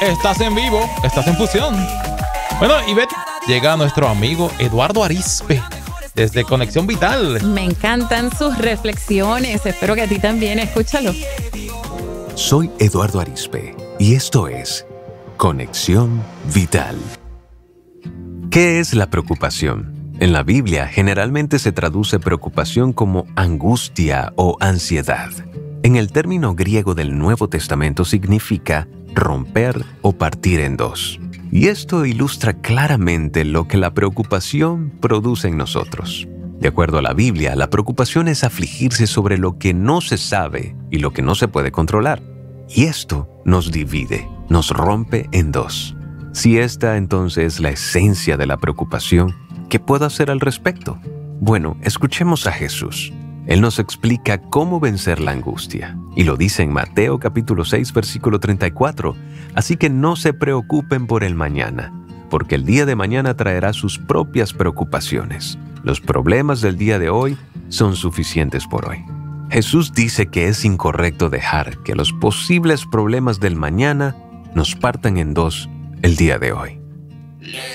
Estás en vivo, estás en fusión. Bueno, Ivette, llega nuestro amigo Eduardo Arizpe desde Conexión Vital. Me encantan sus reflexiones. Espero que a ti también. Escúchalo. Soy Eduardo Arizpe y esto es Conexión Vital. ¿Qué es la preocupación? En la Biblia generalmente se traduce preocupación como angustia o ansiedad. En el término griego del Nuevo Testamento significa romper o partir en dos. Y esto ilustra claramente lo que la preocupación produce en nosotros. De acuerdo a la Biblia, la preocupación es afligirse sobre lo que no se sabe y lo que no se puede controlar. Y esto nos divide, nos rompe en dos. Si esta entonces es la esencia de la preocupación, ¿qué puedo hacer al respecto? Bueno, escuchemos a Jesús. Él nos explica cómo vencer la angustia. Y lo dice en Mateo capítulo 6, versículo 34. Así que no se preocupen por el mañana, porque el día de mañana traerá sus propias preocupaciones. Los problemas del día de hoy son suficientes por hoy. Jesús dice que es incorrecto dejar que los posibles problemas del mañana nos partan en dos el día de hoy.